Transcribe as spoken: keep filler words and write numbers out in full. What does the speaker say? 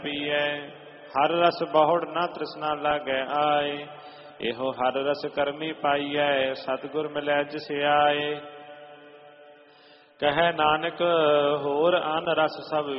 ਪੀਐ। ਹਰ ਰਸ ਬਹੁੜ ਨਾ ਤ੍ਰਿਸ਼ਨਾ ਲਾਗੈ ਆਏ। ਇਹੋ ਹਰ ਰਸ ਕਰਮੀ ਪਾਈਐ। ਸਤਿਗੁਰ ਮਿਲੈ ਜਿਸ ਆਏ। ਕਹੈ ਨਾਨਕ ਹੋਰ ਅਨ ਰਸ ਸਭ